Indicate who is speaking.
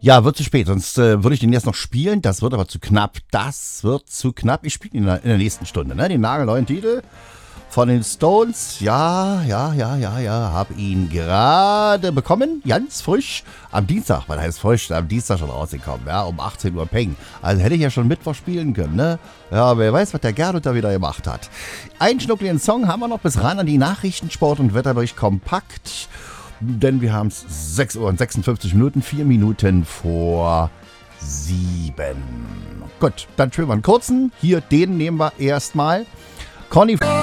Speaker 1: Ja, wird zu spät, sonst würde ich den jetzt noch spielen. Das wird aber zu knapp. Das wird zu knapp. Ich spiele ihn in der nächsten Stunde, ne? Den nagelneuen Titel von den Stones. Ja, hab ihn gerade bekommen. Ganz frisch. Am Dienstag, was heißt frisch? Am Dienstag schon rausgekommen, ja? Um 18 Uhr Peng. Also hätte ich ja schon Mittwoch spielen können, ne? Ja, wer weiß, was der Gernot da wieder gemacht hat. Einen schnuckligen Song haben wir noch bis ran an die Nachrichten, Sport und Wetterbericht kompakt. Denn wir haben es 6 Uhr und 56 Minuten, 4 Minuten vor 7. Gut, dann spielen wir einen kurzen. Hier, den nehmen wir erstmal. Conny...